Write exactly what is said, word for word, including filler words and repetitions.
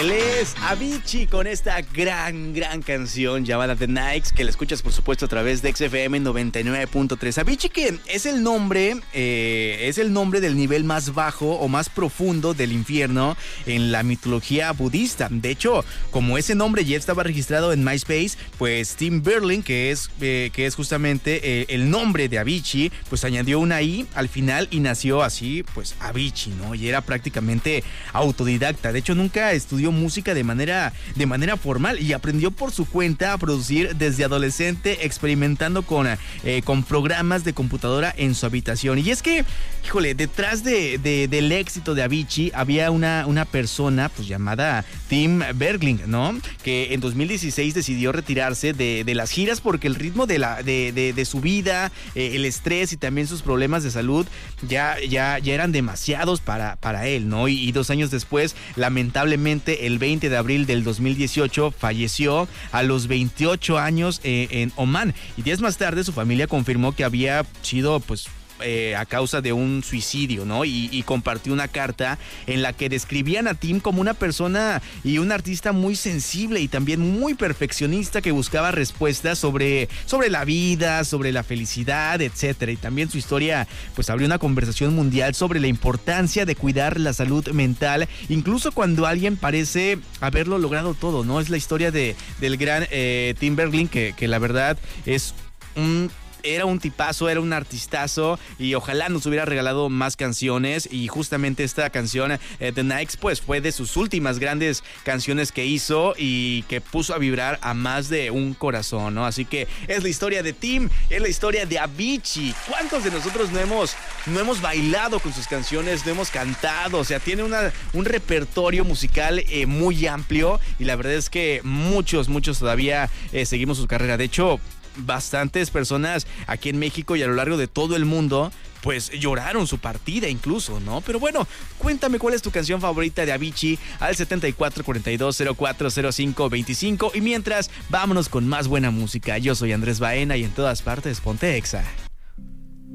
Él es Avicii con esta gran, gran canción llamada The Nights, que la escuchas por supuesto a través de X F M noventa y nueve punto tres. Avicii, que es el nombre, eh, es el nombre del nivel más bajo o más profundo del infierno en la mitología budista. De hecho, como ese nombre ya estaba registrado en MySpace, pues Tim Berling, que es, eh, que es justamente eh, el nombre de Avicii, pues añadió una I al final y nació así, pues Avicii, ¿no? Y era prácticamente autodidacta. De hecho, nunca estudió música de manera, de manera formal y aprendió por su cuenta a producir desde adolescente, experimentando con, eh, con programas de computadora en su habitación. Y es que, híjole, detrás de, de, del éxito de Avicii había una, una persona pues llamada Tim Berling, ¿no? Que en dos mil dieciséis decidió retirarse de, de las giras porque el ritmo de, la, de, de, de su vida, eh, el estrés y también sus problemas de salud ya, ya, ya eran demasiados para, para él, ¿no? Y, y dos años después, lamentablemente, el veinte de abril del dos mil dieciocho, falleció a los veintiocho años eh, en Omán. Y días más tarde, su familia confirmó que había sido, pues, Eh, a causa de un suicidio, ¿no? Y, y compartió una carta en la que describían a Tim como una persona y un artista muy sensible y también muy perfeccionista que buscaba respuestas sobre, sobre la vida, sobre la felicidad, etcétera. Y también su historia, pues, abrió una conversación mundial sobre la importancia de cuidar la salud mental, incluso cuando alguien parece haberlo logrado todo, ¿no? Es la historia de, del gran eh, Tim Berling, que, que la verdad es un... Era un tipazo, era un artistazo y ojalá nos hubiera regalado más canciones. Y justamente esta canción, eh, The Nights, pues fue de sus últimas grandes canciones que hizo y que puso a vibrar a más de un corazón, ¿no? Así que es la historia de Tim, es la historia de Avicii. ¿Cuántos de nosotros no hemos, no hemos bailado con sus canciones, no hemos cantado? O sea, tiene una, un repertorio musical eh, muy amplio y la verdad es que muchos, muchos todavía eh, seguimos su carrera. De hecho, bastantes personas aquí en México y a lo largo de todo el mundo pues lloraron su partida incluso, ¿no? Pero bueno, cuéntame cuál es tu canción favorita de Avicii al setenta y cuatro cuarenta y dos cero cuatro cero cinco veinticinco. Y mientras, vámonos con más buena música. Yo soy Andrés Baena y en todas partes ponte Exa.